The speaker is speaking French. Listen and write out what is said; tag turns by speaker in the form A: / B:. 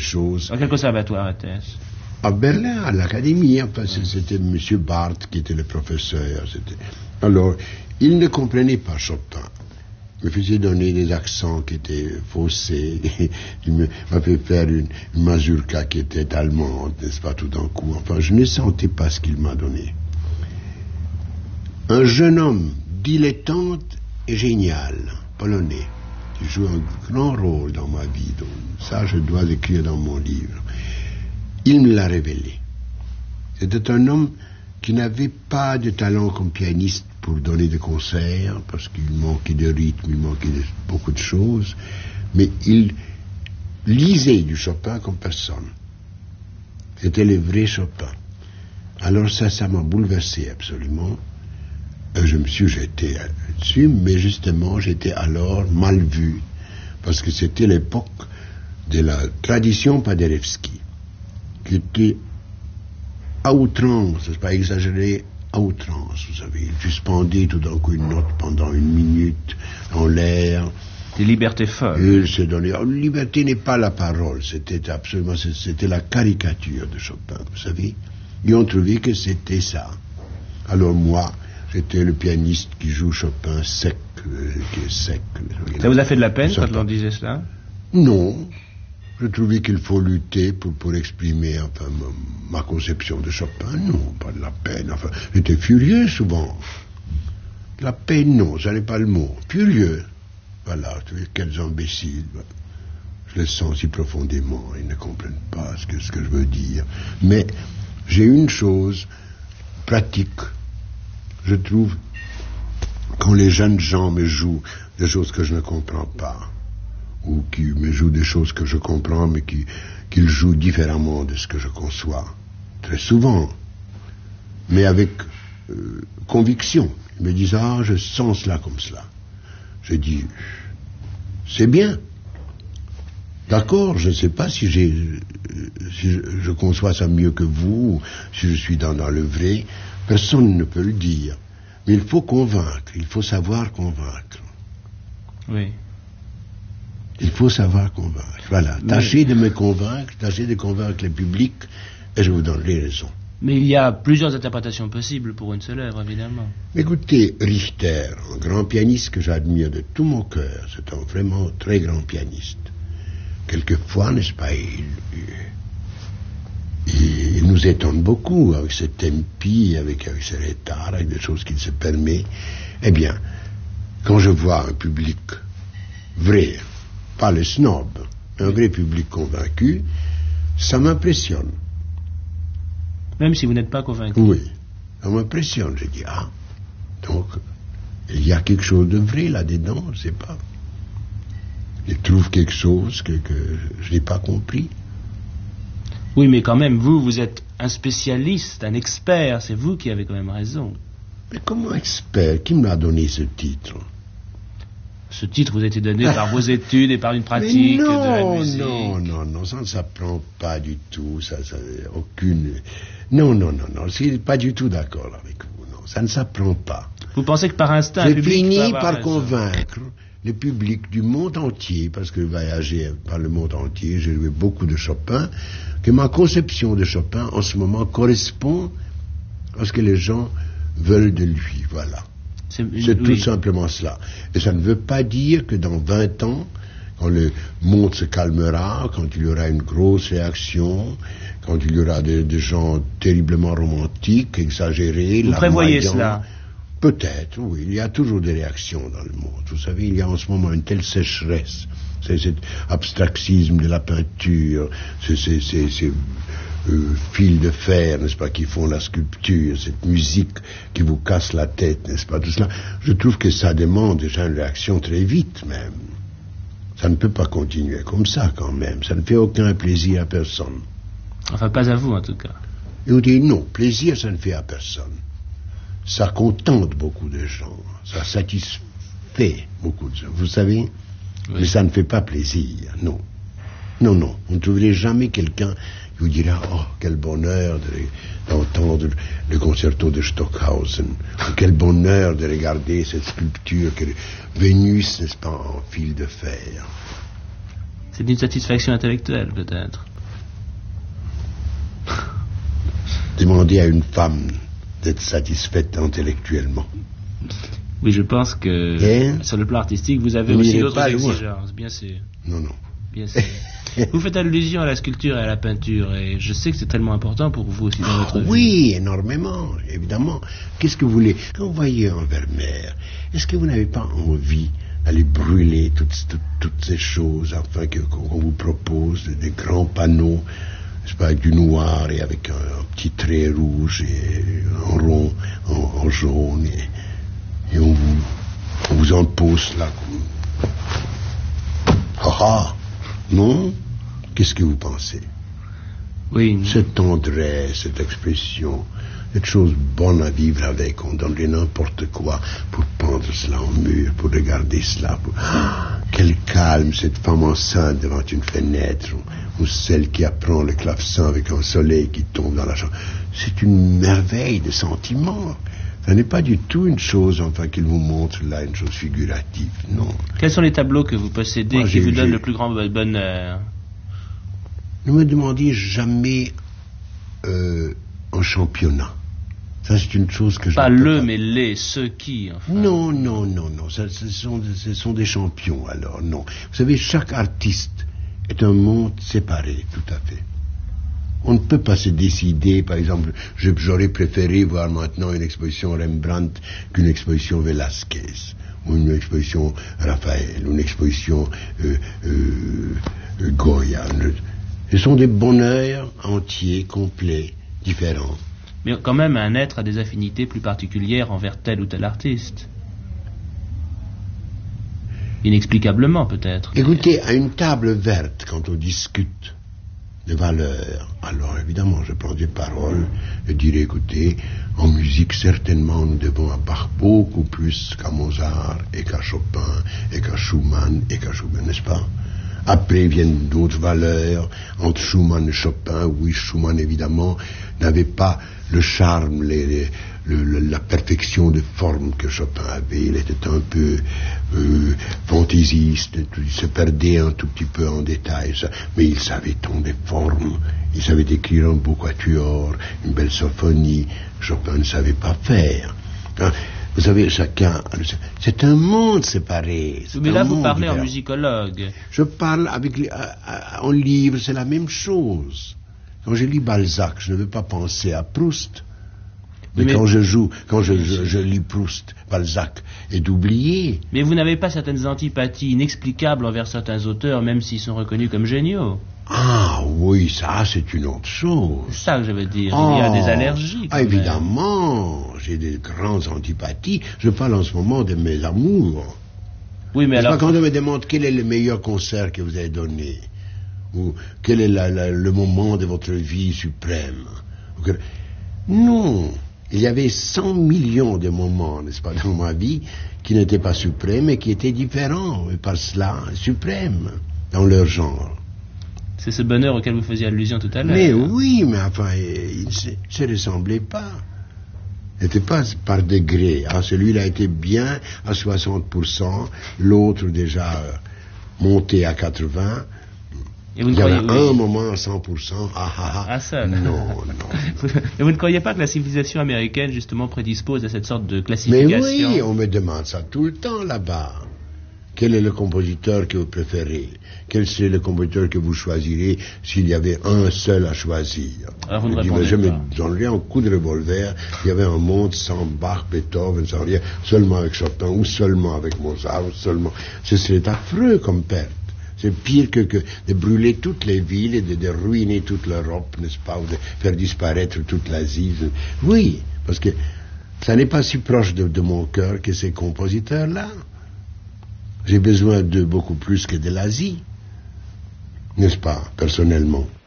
A: choses.
B: À quel conservatoire était-ce?
A: À Berlin, à l'académie, enfin, c'était M. Barthes qui était le professeur. Alors, il ne comprenait pas Chopin. Il me faisait donner des accents qui étaient faussés. Il m'a fait faire une mazurka qui était allemande, n'est-ce pas, tout d'un coup. Enfin, je ne sentais pas ce qu'il m'a donné. Un jeune homme dilettante et génial, polonais, qui joue un grand rôle dans ma vie. Donc, ça, je dois l'écrire dans mon livre. Il me l'a révélé. C'était un homme qui n'avait pas de talent comme pianiste pour donner des concerts, parce qu'il manquait de rythme, il manquait de beaucoup de choses, mais il lisait du Chopin comme personne. C'était le vrai Chopin. Alors ça m'a bouleversé absolument. Je me suis jeté là-dessus, mais justement, j'étais alors mal vu, parce que c'était l'époque de la tradition Paderewski, qui était à outrance, c'est pas exagéré, à outrance, vous savez. Il suspendait tout d'un coup une note pendant une minute en l'air.
B: Des libertés folles.
A: Il se donnait. Liberté n'est pas la parole, c'était la caricature de Chopin, vous savez. Ils ont trouvé que c'était ça. Alors moi, j'étais le pianiste qui joue Chopin sec, qui est sec.
B: Ça vous a fait de la peine quand on disait cela?
A: Non. Je trouvais qu'il faut lutter pour exprimer enfin, ma conception de Chopin. Non, pas de la peine. Enfin, j'étais furieux souvent. La peine, non, ça n'est pas le mot. Furieux. Voilà, quels imbéciles. Je les sens si profondément. Ils ne comprennent pas ce que je veux dire. Mais j'ai une chose pratique. Je trouve, quand les jeunes gens me jouent des choses que je ne comprends pas, ou qui me jouent des choses que je comprends, mais qu'ils jouent différemment de ce que je conçois. Très souvent. Mais avec conviction. Ils me disent, ah, je sens cela comme cela. Je dis, c'est bien. D'accord, je ne sais pas si je conçois ça mieux que vous, ou si je suis dans le vrai. Personne ne peut le dire. Mais il faut convaincre, il faut savoir convaincre.
B: Oui.
A: Il faut savoir convaincre. Voilà. Tâchez de me convaincre, tâchez de convaincre le public, et je vous donnerai raison.
B: Mais il y a plusieurs interprétations possibles pour une seule œuvre, évidemment.
A: Écoutez, Richter, un grand pianiste que j'admire de tout mon cœur, c'est un vraiment très grand pianiste. Quelquefois, n'est-ce pas, il nous étonne beaucoup avec ses tempi, avec ses retards, avec des choses qu'il se permet. Eh bien, quand je vois un public vrai, pas le snob, un vrai public convaincu, ça m'impressionne.
B: Même si vous n'êtes pas convaincu.
A: Oui, ça m'impressionne. Je dis, ah, donc, il y a quelque chose de vrai là-dedans, je ne sais pas. Il trouve quelque chose que je n'ai pas compris.
B: Oui, mais quand même, vous êtes un spécialiste, un expert, c'est vous qui avez quand même raison.
A: Mais comment expert? Qui me l'a donné ce titre?
B: Ce titre vous a été donné par vos études et par une pratique de la musique.
A: Non, ça ne s'apprend pas du tout, ça aucune... Non, je suis pas du tout d'accord avec vous, non, ça ne s'apprend pas.
B: Vous pensez que par instinct,
A: je finis par convaincre le public du monde entier, parce que voyager par le monde entier, j'ai joué beaucoup de Chopin, que ma conception de Chopin en ce moment correspond à ce que les gens veulent de lui, voilà. C'est tout simplement cela. Et ça ne veut pas dire que dans 20 ans, quand le monde se calmera, quand il y aura une grosse réaction, quand il y aura des gens terriblement romantiques, exagérés,
B: vous prévoyez cela?
A: Peut-être, oui. Il y a toujours des réactions dans le monde. Vous savez, il y a en ce moment une telle sécheresse. C'est cet abstraxisme de la peinture, ces fils de fer, n'est-ce pas, qui font la sculpture, cette musique qui vous casse la tête, n'est-ce pas, tout cela. Je trouve que ça demande déjà une réaction très vite, même. Ça ne peut pas continuer comme ça, quand même. Ça ne fait aucun plaisir à personne.
B: Enfin, pas à vous, en tout cas.
A: Et on dit non, plaisir, ça ne fait à personne. Ça contente beaucoup de gens. Ça satisfait beaucoup de gens. Vous savez? Oui. Mais ça ne fait pas plaisir, non. Non. Vous ne trouverez jamais quelqu'un qui vous dira, oh, quel bonheur d'entendre le concerto de Stockhausen. Ou quel bonheur de regarder cette sculpture que Vénus, n'est-ce pas, en fil de fer.
B: C'est une satisfaction intellectuelle, peut-être.
A: Demandez à une femme d'être satisfaite intellectuellement.
B: Oui, je pense que sur le plan artistique, vous avez aussi d'autres exigences, bien sûr.
A: Non.
B: Bien sûr. Vous faites allusion à la sculpture et à la peinture, et je sais que c'est tellement important pour vous aussi dans votre vie.
A: Oui, énormément, évidemment. Qu'est-ce que vous voulez? Quand vous voyez un Vermeer, est-ce que vous n'avez pas envie d'aller brûler toutes ces choses, enfin, qu'on vous propose, des grands panneaux, n'est-ce pas, avec du noir et avec un petit trait rouge et un rond en jaune, et on vous en pose là. Non? Qu'est-ce que vous pensez?
B: Oui.
A: Cette tendresse, cette expression, cette chose bonne à vivre avec, on donnerait n'importe quoi pour pendre cela en mur, pour regarder cela. Quel calme, cette femme enceinte devant une fenêtre, ou celle qui apprend le clavecin avec un soleil qui tombe dans la chambre. C'est une merveille de sentiment. Ce n'est pas du tout une chose, enfin, qu'il vous montre là, une chose figurative, non.
B: Quels sont les tableaux que vous possédez qui vous donnent le plus grand bonheur?
A: Ne me demandiez jamais un championnat. Ça, c'est une chose que je
B: pas le, mais ceux qui, enfin.
A: Non. Ce sont des champions, alors, non. Vous savez, chaque artiste est un monde séparé, tout à fait. On ne peut pas se décider, par exemple, j'aurais préféré voir maintenant une exposition Rembrandt qu'une exposition Velázquez, ou une exposition Raphaël, ou une exposition Goya. Ce sont des bonheurs entiers, complets, différents.
B: Mais quand même, un être a des affinités plus particulières envers tel ou tel artiste. Inexplicablement, peut-être.
A: Écoutez, à une table verte, quand on discute de valeurs, alors évidemment, je prends des paroles et dirais, écoutez, en musique, certainement, nous devons à Bach beaucoup plus qu'à Mozart et qu'à Chopin et qu'à Schumann et qu'à Schubert, n'est-ce pas? Après viennent d'autres valeurs, entre Schumann et Chopin. Oui, Schumann, évidemment, n'avait pas le charme, la perfection de forme que Chopin avait. Il était un peu fantaisiste, il se perdait un tout petit peu en détail, ça. Mais il savait tant de formes, il savait écrire un beau quatuor, une belle symphonie. Chopin ne savait pas faire. Hein? Vous savez, chacun... C'est un monde séparé.
B: Mais là, vous parlez en musicologue.
A: Je parle en livre, c'est la même chose. Quand je lis Balzac, je ne veux pas penser à Proust. Mais quand je lis Proust, Balzac, et d'oublier.
B: Mais vous n'avez pas certaines antipathies inexplicables envers certains auteurs, même s'ils sont reconnus comme géniaux.
A: Ah oui, ça c'est une autre chose.
B: C'est ça que je veux dire. Il y a des allergies.
A: Évidemment, j'ai des grandes antipathies. Je parle en ce moment de mes amours.
B: Oui, mais alors...
A: Quand on me demande quel est le meilleur concert que vous avez donné, ou quel est le moment de votre vie suprême. Non, il y avait 100 millions de moments, n'est-ce pas, dans ma vie, qui n'étaient pas suprêmes et qui étaient différents, et par cela suprêmes, dans leur genre.
B: C'est ce bonheur auquel vous faisiez allusion tout à l'heure.
A: Mais oui, mais enfin, il ne se ressemblait pas. Il n'était pas par degré. Ah, celui-là était bien à 60%, l'autre déjà monté à 80%.
B: Et vous
A: il y avait un moment à 100%.
B: Ça.
A: Non.
B: Mais vous ne croyez pas que la civilisation américaine, justement, prédispose à cette sorte de classification?
A: Mais oui, on me demande ça tout le temps là-bas. Quel est le compositeur que vous préférez? Quel serait le compositeur que vous choisirez s'il y avait un seul à choisir?
B: Alors vous ne répondez pas.
A: Je me donnerais un coup de revolver. Il y avait un monde sans Bach, Beethoven, sans rien, seulement avec Chopin, ou seulement avec Mozart, ou seulement... Ce serait affreux comme perte. C'est pire que de brûler toutes les villes et de ruiner toute l'Europe, n'est-ce pas, ou de faire disparaître toute l'Asie. Oui, parce que ça n'est pas si proche de mon cœur que ces compositeurs-là. J'ai besoin d'eux beaucoup plus que de l'Asie, n'est-ce pas, personnellement.